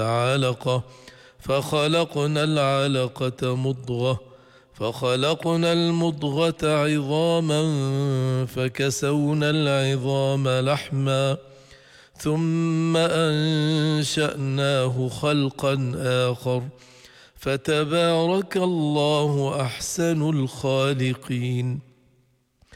علقة فخلقنا العلقة مضغة فخلقنا المضغة عظاما فكسونا العظام لحما ثم أنشأناه خلقا آخر فتبارك الله أحسن الخالقين.